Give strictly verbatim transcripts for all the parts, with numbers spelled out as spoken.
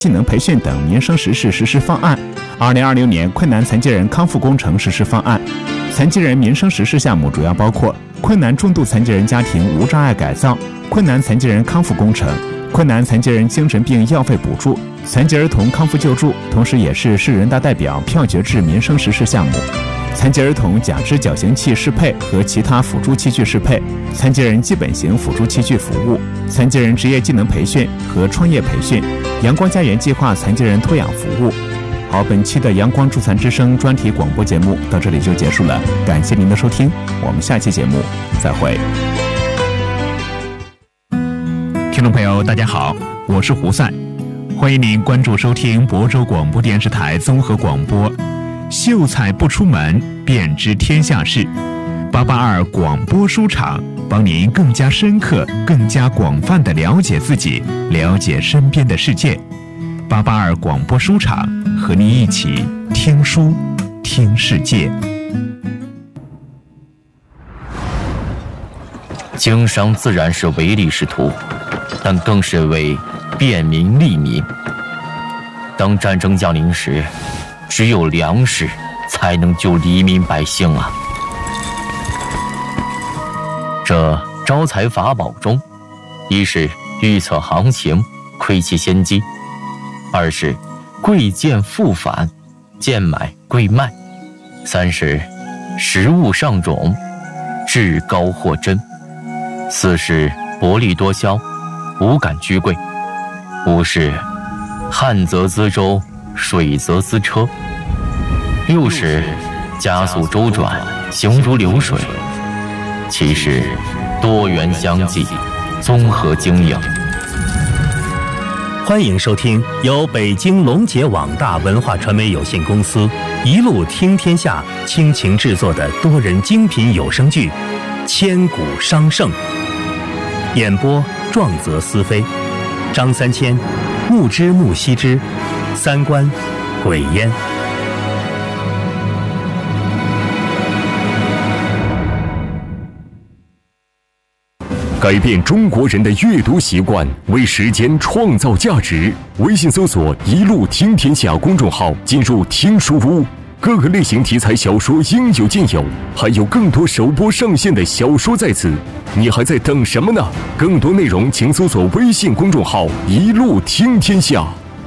技能培训等民生实事实施方案，二零二六年困难残疾人康复工程实施方案。残疾人民生实事项目主要包括困难重度残疾人家庭无障碍改造、困难残疾人康复工程、困难残疾人精神病药费补助、残疾儿童康复救助，同时也是市人大代表票决制民生实事项目。残疾儿童假肢矫形器适配和其他辅助器具适配，残疾人基本型辅助器具服务，残疾人职业技能培训和创业培训，阳光家园计划残疾人托养服务。好，本期的阳光助残之声专题广播节目到这里就结束了，感谢您的收听，我们下期节目再会。听众朋友大家好，我是胡赛，欢迎您关注收听亳州广播电视台综合广播，秀才不出门便知天下事，八八二广播书场，帮您更加深刻更加广泛地了解自己，了解身边的世界。八八二广播书场，和您一起听书听世界。 经商自然是唯利是图，但更是为便民利民。当战争降临时，只有粮食才能救黎民百姓啊！这招财法宝中，一是预测行情，窥其先机；二是贵贱复返，贱买贵卖；三是食物上种，至高货真；四是薄利多销，无感居贵；五是旱则资舟，水则资车；六是加速周转，行如流水；七是多元相济，综合经营。 欢迎收听由北京龙杰网大文化传媒有限公司一路听天下倾情制作的多人精品有声剧《千古商圣》，演播壮泽思飞、张三千、木之木西之、三观、鬼烟。 改变中国人的阅读习惯，为时间创造价值。微信搜索“一路听天下”公众号，进入听书屋，各个类型题材小说应有尽有，还有更多首播上线的小说在此，你还在等什么呢？更多内容请搜索微信公众号“一路听天下”。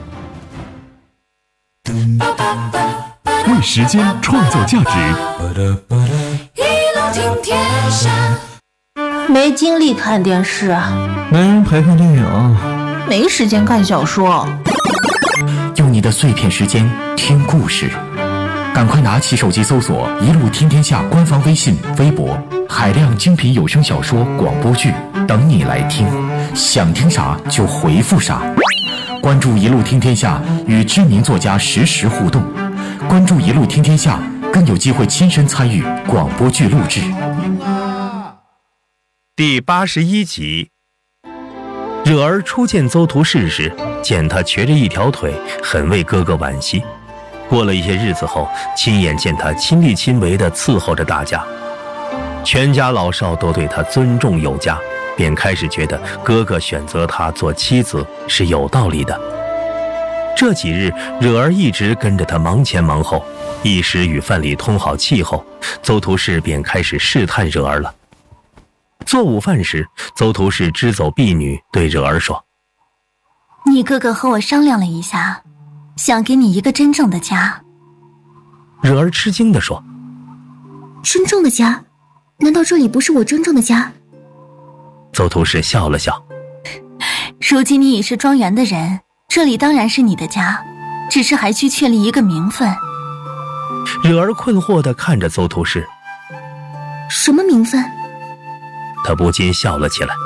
为时间创造价值， 一路听天下。 没精力看电视， 没人陪看电影， 没时间看小说， 用你的碎片时间听故事，赶快拿起手机搜索一路听天下官方微信微博，海量精品有声小说广播剧等你来听，想听啥就回复啥。关注一路听天下，与知名作家实时互动，关注一路听天下，更有机会亲身参与广播剧录制。 第八十一集，惹儿初见邹图氏时，见他瘸着一条腿，很为哥哥惋惜。过了一些日子后，亲眼见他亲力亲为地伺候着大家，全家老少都对他尊重有加，便开始觉得哥哥选择他做妻子是有道理的。这几日，惹儿一直跟着他忙前忙后，一时与范蠡通好气后，邹图氏便开始试探惹儿了。做午饭时，邹图氏只走婢女，对惹儿说：“ 你哥哥和我商量了一下，想给你一个真正的家。” 惹儿吃惊地说：“ 真正的家？难道这里不是我真正的家？” 邹图氏笑了笑：“ 如今你已是庄园的人，这里当然是你的家，只是还需确立一个名分。” 惹儿困惑地看着邹图氏：“ 什么名分？” 他不禁笑了起来。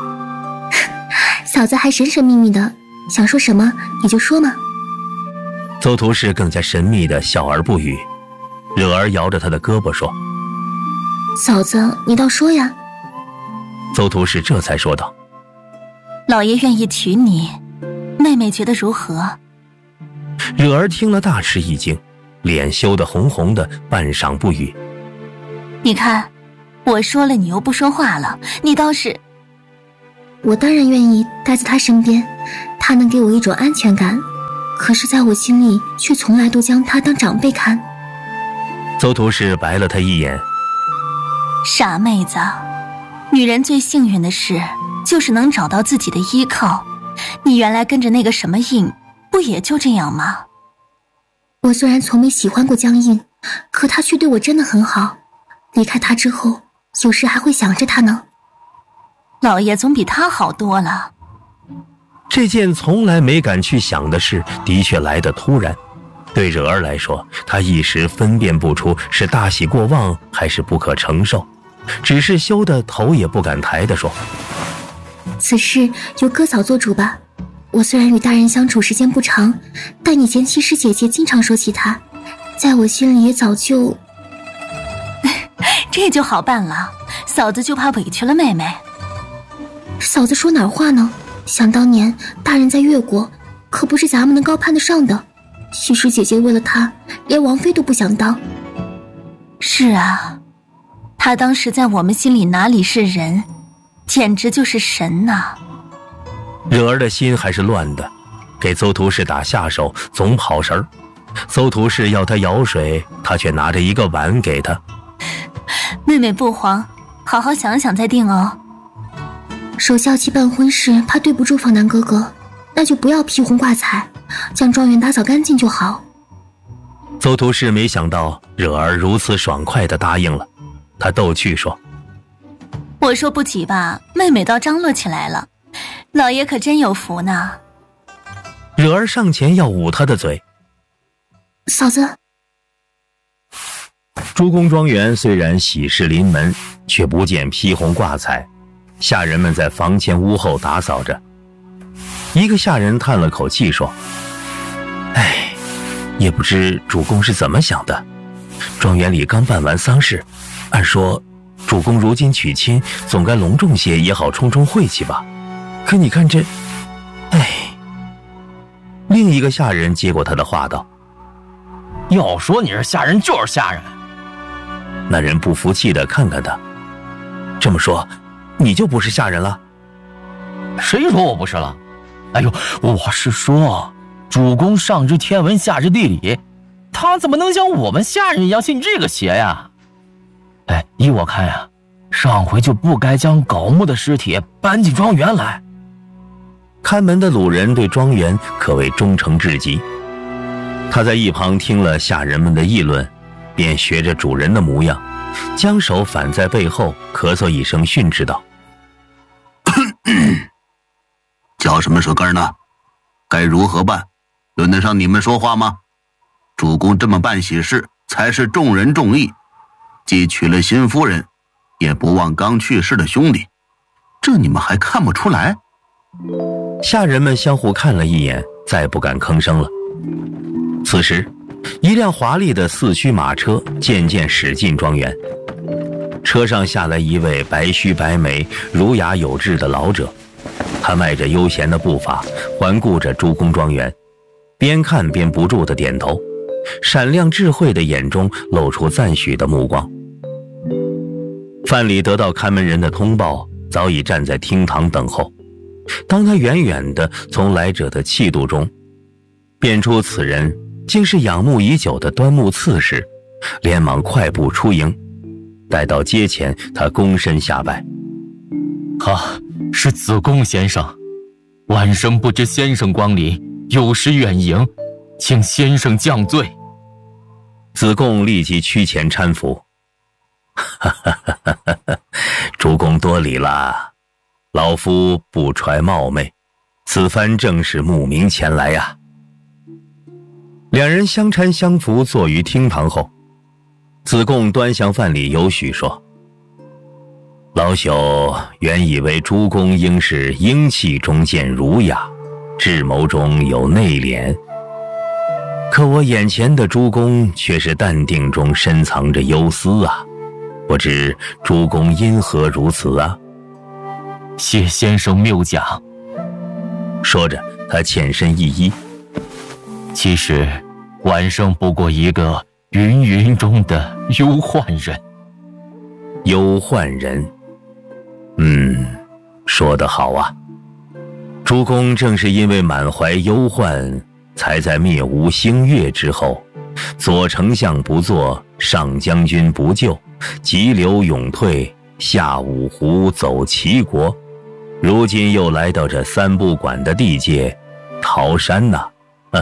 嫂子还神神秘秘的，想说什么你就说嘛。 邹图氏更加神秘的笑而不语。惹儿摇着他的胳膊说：“ 嫂子，你倒说呀。” 邹图氏这才说道：“ 老爷愿意娶你，妹妹觉得如何？” 惹儿听了大吃一惊，脸羞得红红的，半晌不语。 你看，我说了你又不说话了，你倒是…… 我当然愿意待在他身边，他能给我一种安全感。 可是在我心里却从来都将他当长辈看。 邹图氏白了他一眼， 傻妹子，女人最幸运的事就是能找到自己的依靠。你原来跟着那个什么印，不也就这样吗？ 我虽然从没喜欢过江印，可他却对我真的很好。离开他之后，有时还会想着他呢。 老爷总比他好多了。 这件从来没敢去想的事，的确来得突然。对惹儿来说，她一时分辨不出是大喜过望还是不可承受，只是羞得头也不敢抬地说： 此事由哥嫂做主吧。我虽然与大人相处时间不长，但以前七师姐姐经常说起他，在我心里也早就…… 这就好办了，嫂子就怕委屈了妹妹。 嫂子说哪儿话呢？想当年大人在越国可不是咱们能高攀得上的，七师姐姐为了他连王妃都不想当。 是啊，他当时在我们心里哪里是人，简直就是神呐、啊！ 惹儿的心还是乱的，给邹图氏打下手总跑神儿。邹图氏要他舀水，他却拿着一个碗给他。 妹妹不慌，好好想想再定哦。 守孝期办婚事，怕对不住方南哥哥，那就不要披红挂彩，将庄园打扫干净就好。 邹图氏没想到惹儿如此爽快地答应了，他逗趣说： 我说不急吧，妹妹倒张罗起来了，老爷可真有福呢。 惹儿上前要捂他的嘴。 嫂子， 朱公庄园虽然喜事临门，却不见披红挂彩，下人们在房前屋后打扫着。一个下人叹了口气说：哎，也不知主公是怎么想的，庄园里刚办完丧事，按说主公如今娶亲，总该隆重些也好冲冲晦气吧。可你看这……哎。另一个下人接过他的话道： 要说你是下人就是下人。 那人不服气地看看他，这么说你就不是下人了？ 谁说我不是了？哎呦，我是说主公上知天文下知地理，他怎么能像我们下人一样信这个邪呀？哎，依我看呀，上回就不该将槁木的尸体搬进庄园来。 看门的鲁人对庄园可谓忠诚至极，他在一旁听了下人们的议论，便学着主人的模样，将手反在背后，咳嗽一声训斥道： 嚼什么舌根呢？该如何办？轮得上你们说话吗？主公这么办喜事才是重仁重义，既娶了新夫人，也不忘刚去世的兄弟，这你们还看不出来？ 下人们相互看了一眼，再不敢吭声了。此时一辆华丽的四驱马车渐渐驶进庄园，车上下来一位白须白眉、儒雅有致的老者，他迈着悠闲的步伐，环顾着朱公庄园，边看边不住地点头，闪亮智慧的眼中露出赞许的目光。范蠡得到看门人的通报，早已站在厅堂等候。当他远远地从来者的气度中辨出此人竟是仰慕已久的端木刺时，连忙快步出迎。待到阶前，他躬身下拜： 啊，是子贡先生，晚生不知先生光临，有失远迎，请先生降罪。 子贡立即屈前搀扶：哈哈哈哈哈，主公多礼了。老夫不揣冒昧，此番正是慕名前来呀、啊。两人相搀相扶坐于厅堂后，子贡端详范蠡有许说：老朽原以为诸公应是英气中见儒雅，智谋中有内敛，可我眼前的诸公却是淡定中深藏着忧思啊，不知诸公因何如此啊？ 谢先生谬讲。 说着，他欠身一揖： 其实晚生不过一个芸芸中的忧患人。 忧患人，嗯，说得好啊。诸公正是因为满怀忧患， 才在灭吴兴越之后，左丞相不做，上将军不救，急流勇退，下五湖走齐国，如今又来到这三不管的地界，桃山呐、啊！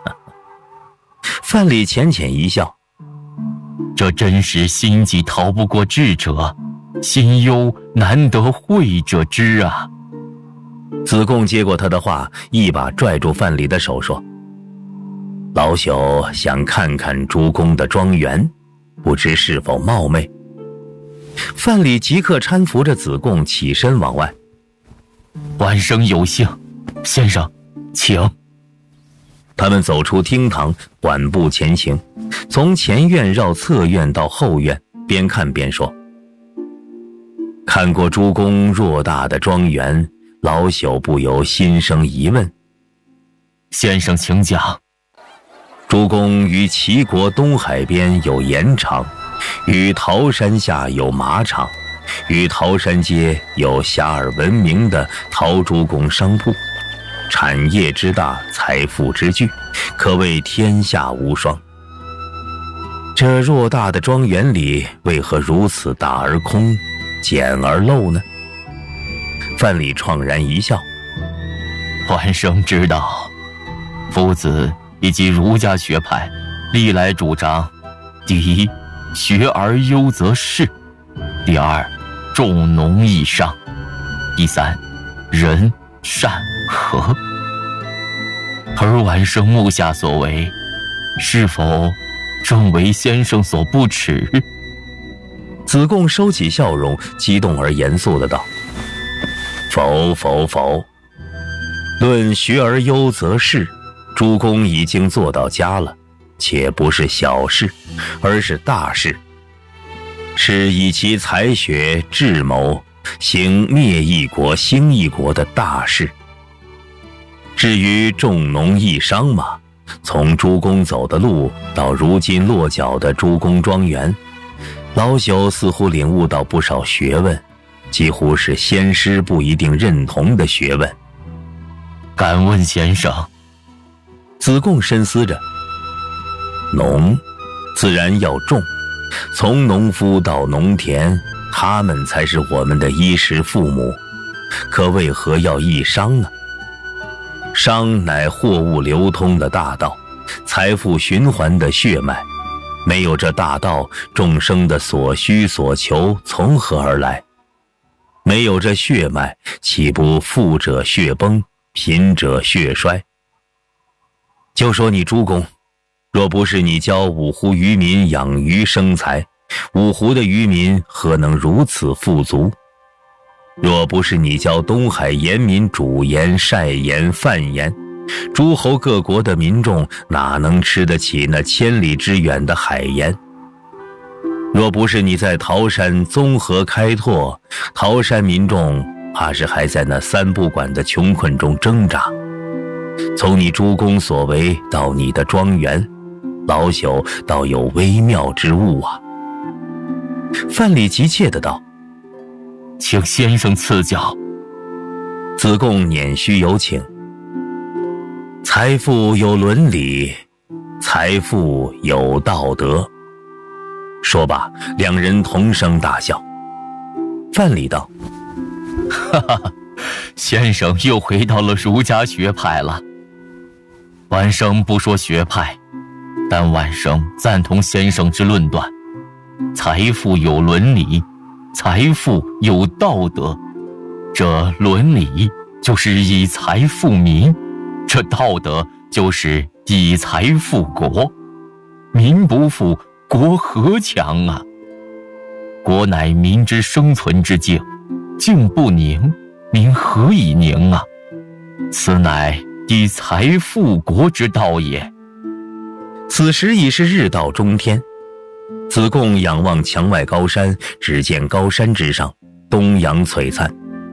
范蠡浅浅一笑， 这真是心计逃不过智者，心忧难得会者知啊。 子贡接过他的话，一把拽住范蠡的手说：老朽想看看诸公的庄园，不知是否冒昧。范蠡即刻搀扶着子贡起身往外。 晚生有幸，先生请。 他们走出厅堂，缓步前行，从前院绕侧院到后院，边看边说：看过诸公偌大的庄园，老朽不由心生疑问。 先生请讲。 诸公于齐国东海边有盐场，于桃山下有马场，于桃山街有遐迩闻名的陶朱公商铺，产业之大，财富之巨，可谓天下无双。这偌大的庄园里，为何如此大而空，简而陋呢？范蠡怆然一笑： 晚生知道，夫子以及儒家学派历来主张：第一，学而优则仕；第二，重农抑商；第三，仁善和。而晚生目下所为，是否正为先生所不耻？ 子贡收起笑容，激动而严肃的道：否否否，论学而优则仕，诸公已经做到家了，且不是小事，而是大事，是以其才学智谋行灭一国兴一国的大事。至于重农抑商嘛，从诸公走的路到如今落脚的诸公庄园，老朽似乎领悟到不少学问，几乎是先师不一定认同的学问。 敢问先生？ 子贡深思着，农自然要种，从农夫到农田，他们才是我们的衣食父母，可为何要抑商呢？商乃货物流通的大道，财富循环的血脉，没有这大道，众生的所需所求从何而来？没有这血脉，岂不富者血崩，贫者血衰？就说你诸公，若不是你教五湖渔民养鱼生财，五湖的渔民何能如此富足？若不是你教东海盐民煮盐、晒盐、贩盐，诸侯各国的民众哪能吃得起那千里之远的海盐？若不是你在桃山综合开拓，桃山民众怕是还在那三不管的穷困中挣扎。从你诸公所为到你的庄园，老朽倒有微妙之悟啊。范蠡急切的道： 请先生赐教。 子贡捻须有请。财富有伦理，财富有道德。说罢，两人同声大笑。范蠡道： 哈哈，先生又回到了儒家学派了。晚生不说学派，但晚生赞同先生之论断。财富有伦理，财富有道德，这伦理就是以财富民，这道德就是以财富国。民不富，国何强啊？国乃民之生存之境，境不宁，民何以宁啊？此乃以财富国之道也。 此时已是日到中天，子贡仰望墙外高山，只见高山之上东阳璀璨。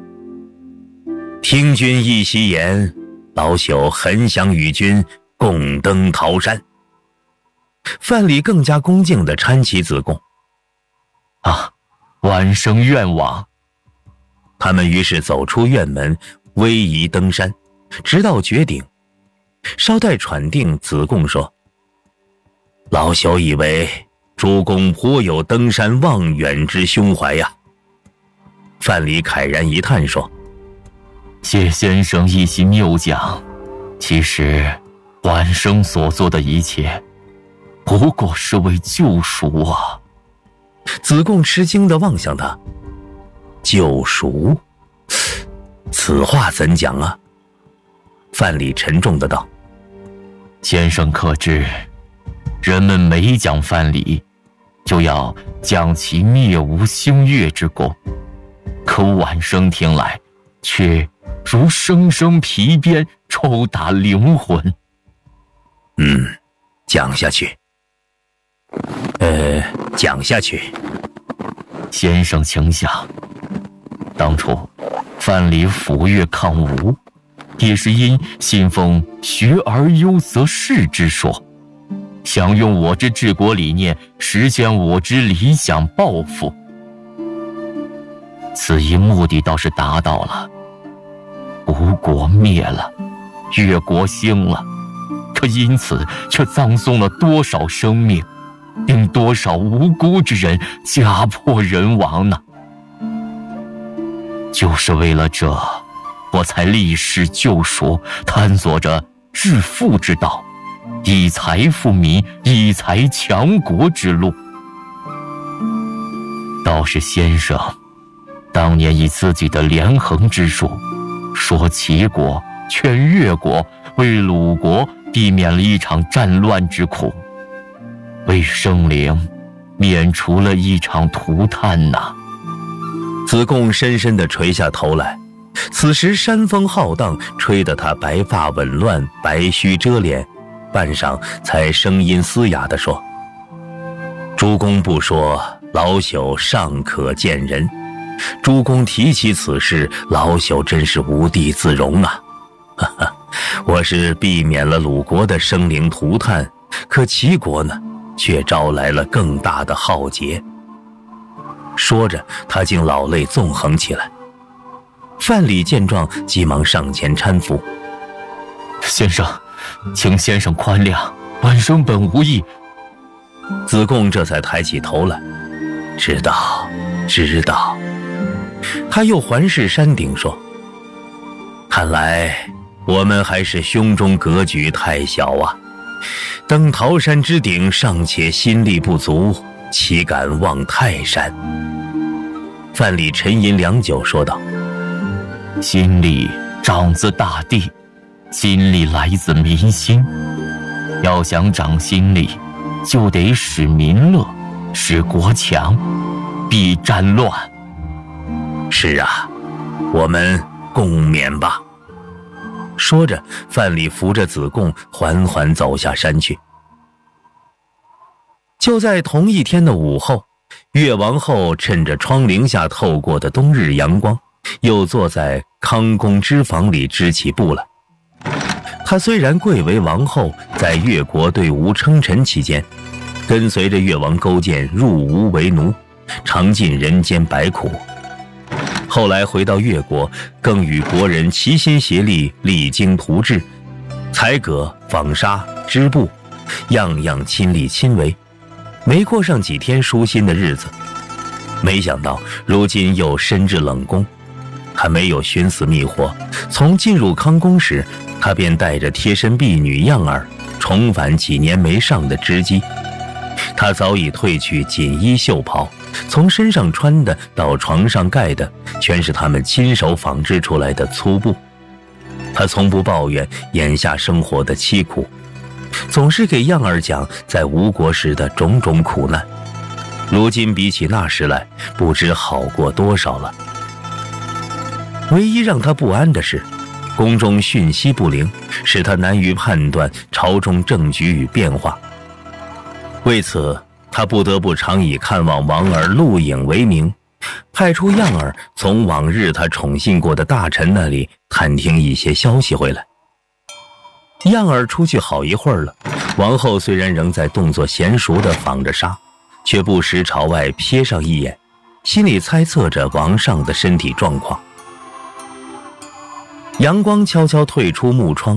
听君一席言，老朽很想与君共登桃山。范蠡更加恭敬地搀起子贡。 啊，晚生愿往。 他们于是走出院门，逶迤登山，直到绝顶。 稍待喘定，子贡说：“老朽以为主公颇有登山望远之胸怀呀。”范蠡慨然一叹说：“ 谢先生一席谬讲，其实晚生所做的一切，不过是为救赎啊。” 子贡吃惊地望向他：“救赎？此话怎讲啊？”范蠡沉重地道：“ 先生可知，人们每讲范蠡，就要讲其灭吴兴越之功，可晚生听来，却如声声皮鞭抽打灵魂。” 嗯，讲下去。呃，讲下去。 先生请想，当初范蠡抚越抗吴，也是因信奉学而优则仕之说，想用我之治国理念实现我之理想抱负。此一目的倒是达到了，吴国灭了，越国兴了，可因此却葬送了多少生命，令多少无辜之人家破人亡呢？就是为了这，我才立誓救赎，探索着致富之道，以财富民，以财强国之路。倒是先生当年以自己的连横之术，说齐国劝越国为鲁国避免了一场战乱之苦，为生灵免除了一场涂炭呐、啊。 子贡深深地垂下头来，此时山风浩荡，吹得他白发紊乱，白须遮脸，半晌才声音嘶哑地说：“诸公不说，老朽尚可见人。诸公提起此事，老朽真是无地自容啊！哈哈，我是避免了鲁国的生灵涂炭，可齐国呢，却招来了更大的浩劫。”说着，他竟老泪纵横起来。范蠡见状，急忙上前搀扶：“ 先生，请先生宽谅，晚生本无意。” 子贡这才抬起头来：“知道，知道。”他又环视山顶说：“看来我们还是胸中格局太小啊，登桃山之顶尚且心力不足，岂敢望泰山？”范蠡沉吟良久，说道：“ 心力长自大地，心力来自民心。要想长心力，就得使民乐，使国强，避战乱。”“ 是啊，我们共勉吧。”说着，范蠡扶着子贡缓缓走下山去。就在同一天的午后，越王后趁着窗棂下透过的冬日阳光，又坐在康公之房里织起布来。她虽然贵为王后，在越国对吴称臣期间，跟随着越王勾践入吴为奴，尝尽人间百苦。后来回到越国，更与国人齐心协力，励精图治，裁革、纺纱、织布，样样亲力亲为。没过上几天舒心的日子，没想到如今又身至冷宫。他没有寻死觅活，从进入康宫时，他便带着贴身婢女样儿重返几年没上的织机。他早已褪去锦衣绣袍，从身上穿的到床上盖的，全是他们亲手纺织出来的粗布。他从不抱怨眼下生活的凄苦，总是给样儿讲在吴国时的种种苦难。如今比起那时来，不知好过多少了。唯一让他不安的是，宫中讯息不灵，使他难于判断朝中政局与变化。为此，他不得不常以看望王儿陆颖为名，派出样儿从往日他宠信过的大臣那里探听一些消息回来。样儿出去好一会儿了，王后虽然仍在动作娴熟地纺着纱，却不时朝外瞥上一眼，心里猜测着王上的身体状况。阳光悄悄退出木窗，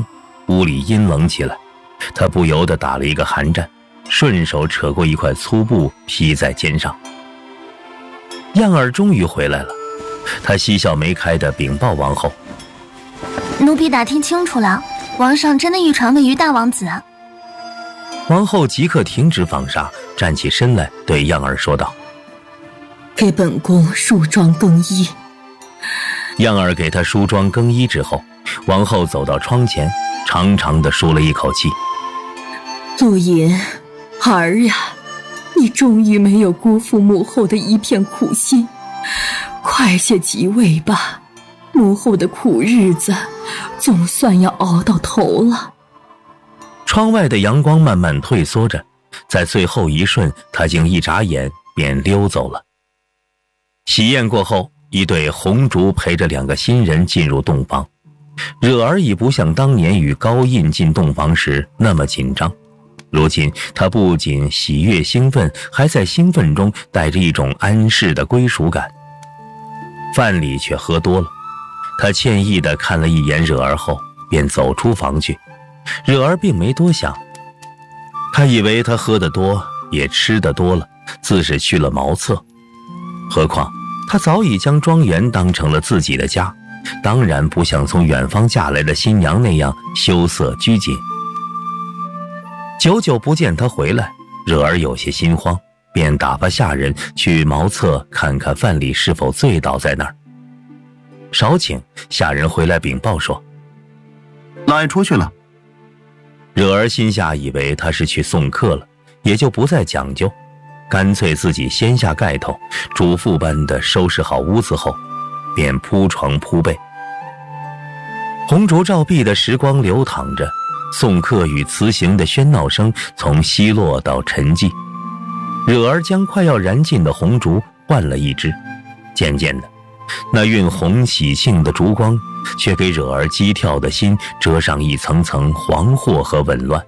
屋里阴冷起来，他不由得打了一个寒战，顺手扯过一块粗布披在肩上。样儿终于回来了，他嬉笑眉开地禀报王后： 奴婢打听清楚了，王上真的欲传位于大王子啊！ 王后即刻停止纺纱，站起身来对样儿说道： 给本宫梳妆更衣。 样儿给她梳妆更衣之后，王后走到窗前，长长的舒了一口气。 陆隐，儿呀，你终于没有辜负母后的一片苦心，快些即位吧，母后的苦日子总算要熬到头了。 窗外的阳光慢慢退缩着，在最后一瞬，他竟一眨眼便溜走了。喜宴过后，一对红烛陪着两个新人进入洞房。惹儿已不像当年与高印进洞房时那么紧张，如今他不仅喜悦兴奋，还在兴奋中带着一种安适的归属感。饭里却喝多了，他歉意地看了一眼惹儿后，便走出房去。惹儿并没多想，他以为他喝得多，也吃得多了，自是去了茅厕。何况他早已将庄园当成了自己的家，当然不像从远方嫁来的新娘那样羞涩拘谨。久久不见他回来，惹儿有些心慌，便打发下人去茅厕看看范蠡是否醉倒在那儿。少顷，下人回来禀报说： 老爷出去了。 惹儿心下以为他是去送客了，也就不再讲究，干脆自己掀下盖头，主妇般的收拾好屋子后，便铺床铺被。红烛照壁的时光流淌着，送客与辞行的喧闹声从稀落到沉寂。惹儿将快要燃尽的红烛换了一支，渐渐的，那晕红喜庆的烛光却给惹儿激跳的心遮上一层层惶惑和紊乱。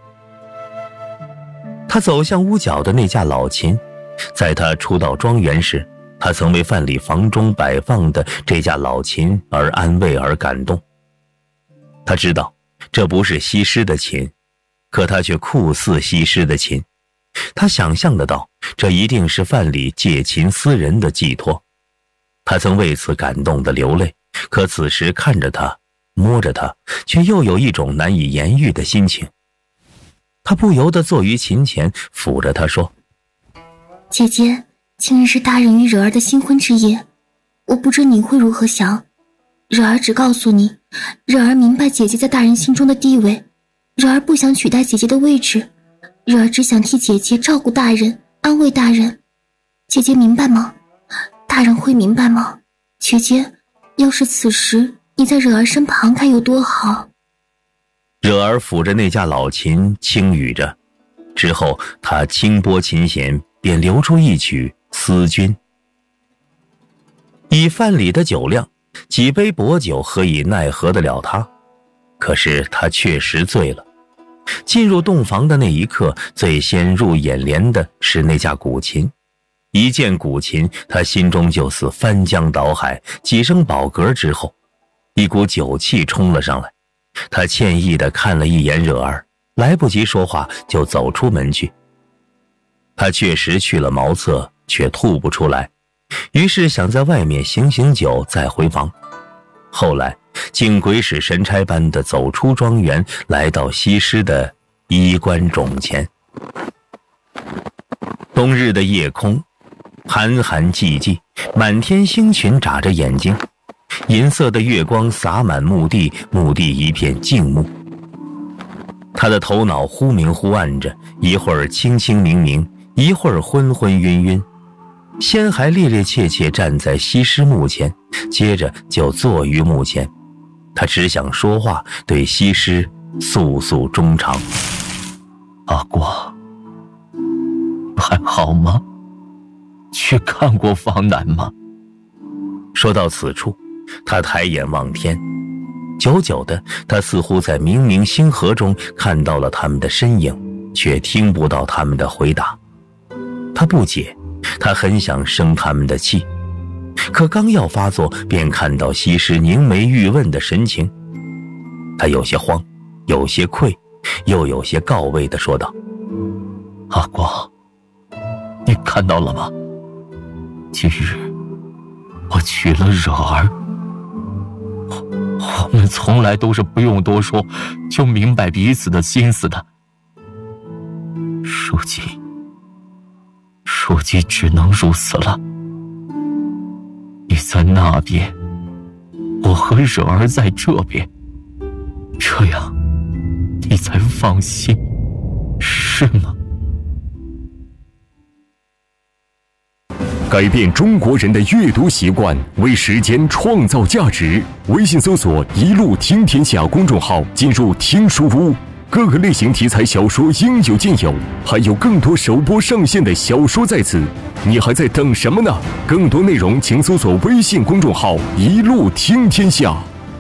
他走向屋角的那架老琴，在他初到庄园时，他曾为范蠡房中摆放的这架老琴而安慰而感动。他知道这不是西施的琴，可他却酷似西施的琴。他想象得到，这一定是范蠡借琴思人的寄托。他曾为此感动得流泪，可此时看着他，摸着他，却又有一种难以言喻的心情。他不由得坐于琴前，抚着他说： 姐姐，今日是大人与惹儿的新婚之夜，我不知你会如何想。惹儿只告诉你，惹儿明白姐姐在大人心中的地位，惹儿不想取代姐姐的位置，惹儿只想替姐姐照顾大人，安慰大人。姐姐明白吗？大人会明白吗？姐姐，要是此时你在惹儿身旁，该有多好。 惹儿抚着那架老琴轻语着，之后他轻拨琴弦，便流出一曲《思君》。以范蠡的酒量，几杯薄酒何以奈何得了他？可是他确实醉了。进入洞房的那一刻，最先入眼帘的是那架古琴。一见古琴，他心中就似翻江倒海，几声饱嗝之后，一股酒气冲了上来。他歉意地看了一眼惹儿，来不及说话就走出门去。他确实去了茅厕，却吐不出来，于是想在外面醒醒酒再回房。后来竟鬼使神差般地走出庄园，来到西施的衣冠冢前。冬日的夜空寒寒寂寂，满天星群眨着眼睛，银色的月光洒满墓地，墓地一片静穆。他的头脑忽明忽暗着，一会儿清清明明，一会儿昏昏晕晕。先还趔趔趄趄站在西施墓前，接着就坐于墓前。他只想说话，对西施诉诉衷肠。 阿光，还好吗？去看过方南吗？ 说到此处，他抬眼望天，久久的，他似乎在冥冥星河中看到了他们的身影，却听不到他们的回答。他不解，他很想生他们的气，可刚要发作，便看到西施凝眉欲问的神情。他有些慌， 有些愧，又有些告慰地说道：“ 阿光，你看到了吗？今日我娶了惹儿。我我们从来都是不用多说就明白彼此的心思的。如今，如今只能如此了。你在那边，我和惹儿在这边，这样你才放心，是吗？” 改变中国人的阅读习惯，为时间创造价值。微信搜索“一路听天下”公众号，进入听书屋，各个类型题材小说应有尽有，还有更多首播上线的小说在此，你还在等什么呢？更多内容请搜索微信公众号“一路听天下”。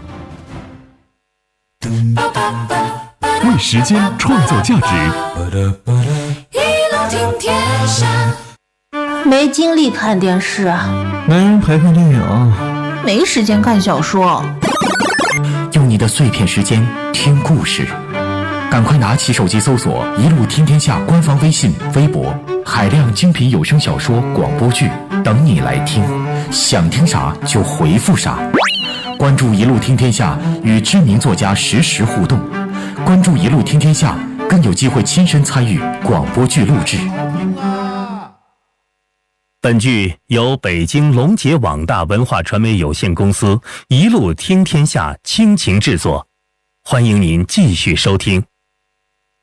为时间创造价值， 一路听天下。 没精力看电视， 没人陪看电影， 没时间看小说。 用你的碎片时间听故事，赶快拿起手机搜索“一路听天下”官方微信、微博，海量精品有声小说、广播剧等你来听，想听啥就回复啥。关注“一路听天下”，与知名作家实时互动。关注“一路听天下”，更有机会亲身参与广播剧录制。 本剧由北京龙杰网大文化传媒有限公司一路听天下倾情制作，欢迎您继续收听。